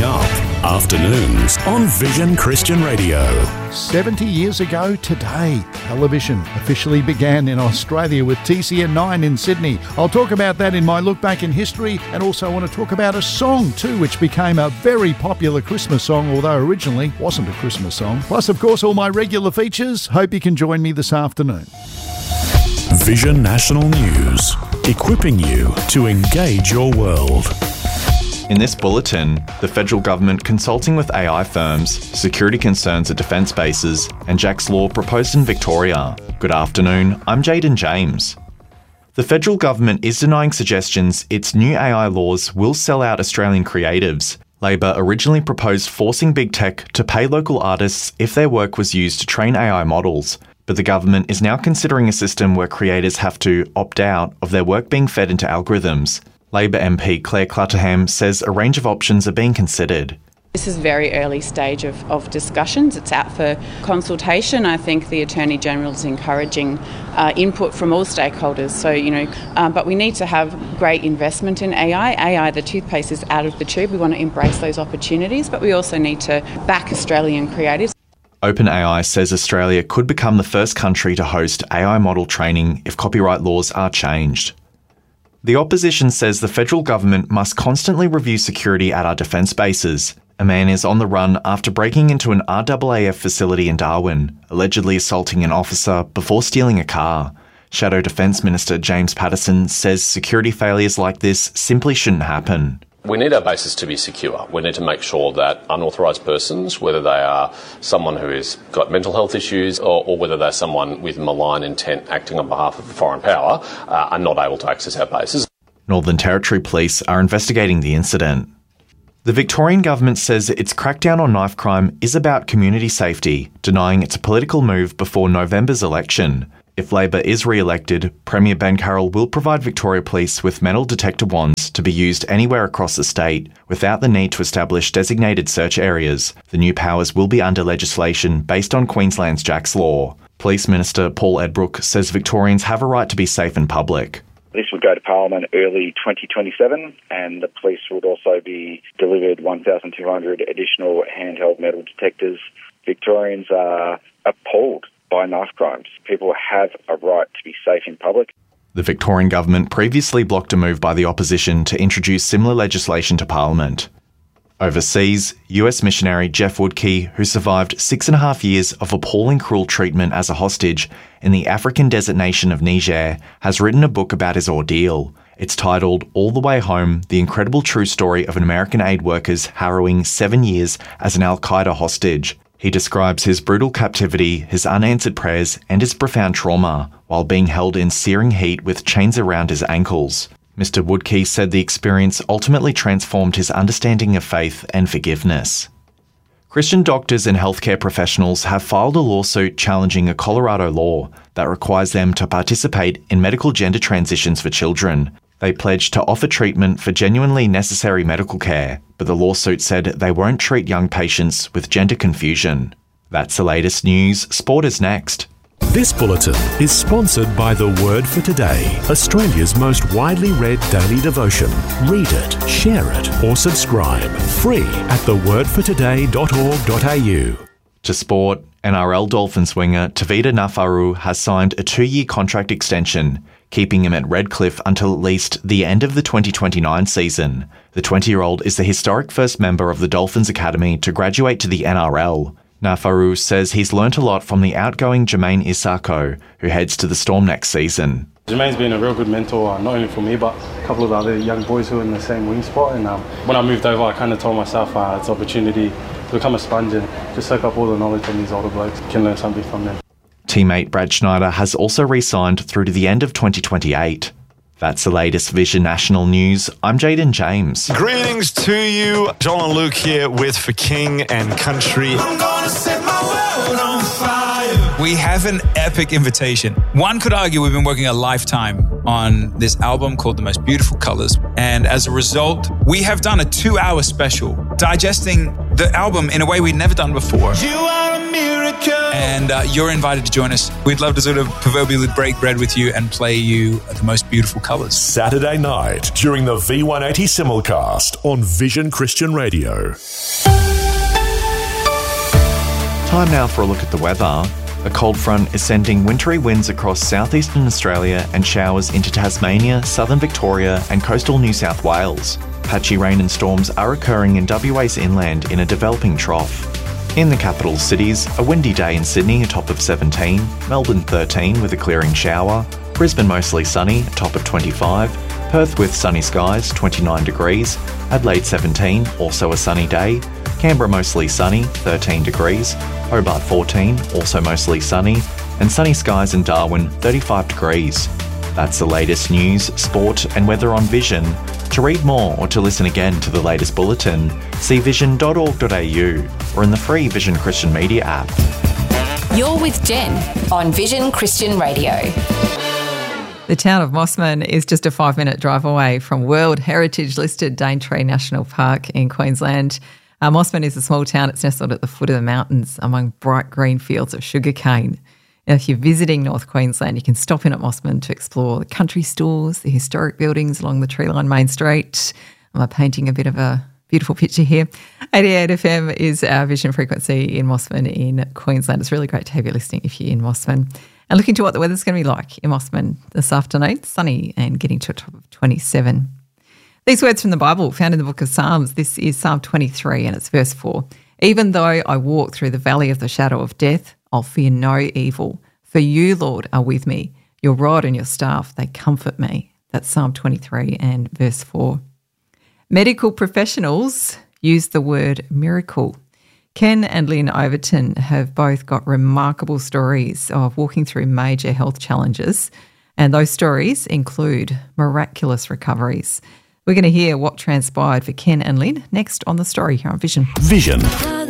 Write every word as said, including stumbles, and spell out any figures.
Coming up, afternoons on Vision Christian Radio. seventy years ago today, television officially began in Australia with T C N nine in Sydney. I'll talk about that in my look back in history, and also want to talk about a song too, which became a very popular Christmas song, although originally wasn't a Christmas song. Plus, of course, all my regular features. Hope you can join me this afternoon. Vision National News, equipping you to engage your world. In this bulletin, the federal government consulting with A I firms, security concerns at defence bases, and Jack's Law proposed in Victoria. Good afternoon, I'm Jaden James. The federal government is denying suggestions its new A I laws will sell out Australian creatives. Labor originally proposed forcing big tech to pay local artists if their work was used to train A I models, but the government is now considering a system where creators have to opt out of their work being fed into algorithms. Labor M P Claire Clutterham says a range of options are being considered. This is very early stage of, of discussions. It's out for consultation. I think the Attorney-General is encouraging uh, input from all stakeholders. So, you know, um, but we need to have great investment in A I. A I, the toothpaste, is out of the tube. We want to embrace those opportunities, but we also need to back Australian creatives. OpenAI says Australia could become the first country to host A I model training if copyright laws are changed. The opposition says the federal government must constantly review security at our defence bases. A man is on the run after breaking into an R A A F facility in Darwin, allegedly assaulting an officer before stealing a car. Shadow Defence Minister James Patterson says security failures like this simply shouldn't happen. We need our bases to be secure. We need to make sure that unauthorised persons, whether they are someone who has got mental health issues or, or whether they're someone with malign intent acting on behalf of a foreign power, uh, are not able to access our bases. Northern Territory Police are investigating the incident. The Victorian government says its crackdown on knife crime is about community safety, denying it's a political move before November's election. If Labor is re-elected, Premier Ben Carroll will provide Victoria Police with metal detector wands to be used anywhere across the state without the need to establish designated search areas. The new powers will be under legislation based on Queensland's Jack's Law. Police Minister Paul Edbrook says Victorians have a right to be safe in public. This would go to Parliament early twenty twenty-seven, and the police would also be delivered one thousand two hundred additional handheld metal detectors. Victorians are appalled by knife crimes. People have a right to be safe in public. The Victorian government previously blocked a move by the opposition to introduce similar legislation to Parliament. Overseas, U S missionary Jeff Woodkey, who survived six and a half years of appalling cruel treatment as a hostage in the African desert nation of Niger, has written a book about his ordeal. It's titled All the Way Home, The Incredible True Story of an American Aid Worker's Harrowing Seven Years as an Al-Qaeda Hostage. He describes his brutal captivity, his unanswered prayers, and his profound trauma while being held in searing heat with chains around his ankles. Mister Woodkey said the experience ultimately transformed his understanding of faith and forgiveness. Christian doctors and healthcare professionals have filed a lawsuit challenging a Colorado law that requires them to participate in medical gender transitions for children. They pledged to offer treatment for genuinely necessary medical care, but the lawsuit said they won't treat young patients with gender confusion. That's the latest news. Sport is next. This bulletin is sponsored by The Word for Today, Australia's most widely read daily devotion. Read it, share it, or subscribe. Free at the word for today dot org dot a u. To sport, N R L Dolphins winger Tavita Nafaru has signed a two-year contract extension, keeping him at Redcliffe until at least the end of the twenty twenty-nine season. The twenty-year-old is the historic first member of the Dolphins Academy to graduate to the N R L. Nafaru says he's learnt a lot from the outgoing Jermaine Isako, who heads to the Storm next season. Jermaine's been a real good mentor, uh, not only for me, but a couple of other young boys who are in the same wing spot. And um, when I moved over, I kind of told myself uh, it's an opportunity to become a sponge and just soak up all the knowledge from these older blokes. Can learn something from them. Teammate Brad Schneider has also re-signed through to the end of twenty twenty-eight. That's the latest Vision National News. I'm Jaden James. Greetings to you. John and Luke here with For King and Country. I'm gonna set my world on fire. We have an epic invitation. One could argue we've been working a lifetime on this album called The Most Beautiful Colors. And as a result, we have done a two-hour special digesting the album in a way we'd never done before. You are a miracle. and uh, you're invited to join us. We'd love to sort of proverbially break bread with you and play you the most beautiful colours. Saturday night during the V one eighty simulcast on Vision Christian Radio. Time now for a look at the weather. A cold front is sending wintry winds across southeastern Australia and showers into Tasmania, southern Victoria and coastal New South Wales. Patchy rain and storms are occurring in W A's inland in a developing trough. In the capital cities, a windy day in Sydney, a top of seventeen, Melbourne thirteen with a clearing shower, Brisbane mostly sunny, a top of twenty-five, Perth with sunny skies, twenty-nine degrees, Adelaide seventeen, also a sunny day, Canberra mostly sunny, thirteen degrees, Hobart fourteen, also mostly sunny, and sunny skies in Darwin, thirty-five degrees. That's the latest news, sport and weather on Vision. To read more or to listen again to the latest bulletin, see vision dot org dot a u or in the free Vision Christian Media app. You're with Jen on Vision Christian Radio. The town of Mossman is just a five-minute drive away from World Heritage-listed Daintree National Park in Queensland. Uh, Mossman is a small town. It's nestled at the foot of the mountains among bright green fields of sugarcane. Now, if you're visiting North Queensland, you can stop in at Mossman to explore the country stores, the historic buildings along the Treeline Main Street. I'm painting a bit of a beautiful picture here. eighty-eight F M is our vision frequency in Mossman in Queensland. It's really great to have you listening if you're in Mossman. And looking to what the weather's going to be like in Mossman this afternoon. Sunny and getting to a top of twenty-seven. These words from the Bible found in the book of Psalms. This is Psalm twenty-three and it's verse four. Even though I walk through the valley of the shadow of death, I'll fear no evil. For you, Lord, are with me. Your rod and your staff, they comfort me. That's Psalm twenty-three and verse four. Medical professionals use the word miracle. Ken and Lynn Overton have both got remarkable stories of walking through major health challenges, and those stories include miraculous recoveries. We're going to hear what transpired for Ken and Lynn next on The Story here on Vision. Vision.